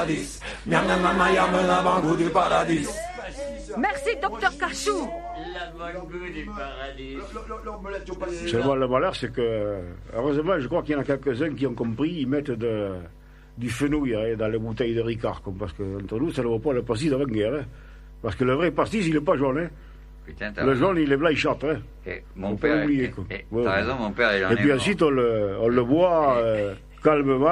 paradis. Miam miam miam miam, l'avant-goût du paradis. Merci, docteur Cachou. L'avant-goût du paradis. Seulement le malheur, c'est que, heureusement, je crois qu'il y en a quelques-uns qui ont compris, ils mettent du fenouil dans les bouteilles de Ricard, parce que entre nous, ça ne vaut pas le pastis de guerre. Hein. Parce que le vrai pastis, il n'est pas jaune. Hein. Putain, le jaune, il est blanc, il chante. Hein. Mon père, oublier, t'as raison, mon père, il en est Et puis mort. ensuite, on le boit calmement.